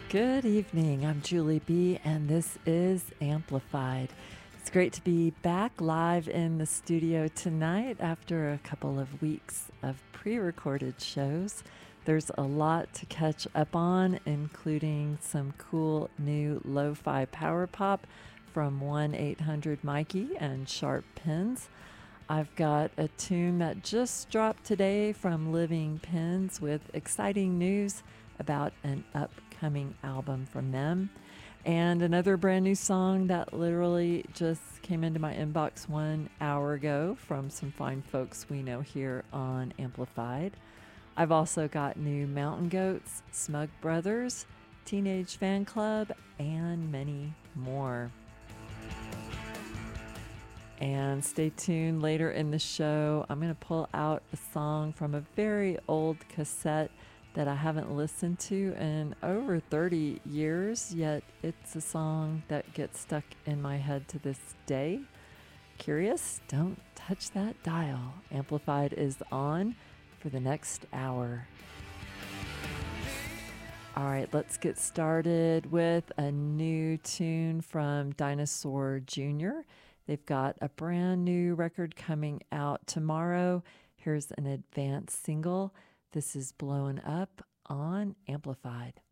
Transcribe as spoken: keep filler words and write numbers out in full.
Good evening. I'm Julie B., and this is Amplified. It's great to be back live in the studio tonight after a couple of weeks of pre-recorded shows. There's a lot to catch up on, including some cool new lo-fi power pop from one eight hundred Mikey and Sharp Pens. I've got a tune that just dropped today from Living Pens with exciting news about an upcoming album from them, and another brand new song that literally just came into my inbox one hour ago from some fine folks we know here on Amplified. I've also got new Mountain Goats, Smug Brothers, Teenage Fan Club, and many more. And stay tuned later in the show. I'm going to pull out a song from a very old cassette that I haven't listened to in over thirty years, yet it's a song that gets stuck in my head to this day. Curious? Don't touch that dial. Amplified is on for the next hour. All right, let's get started with a new tune from Dinosaur Junior They've got a brand new record coming out tomorrow. Here's an advance single. This is Blowing Up on Amplified.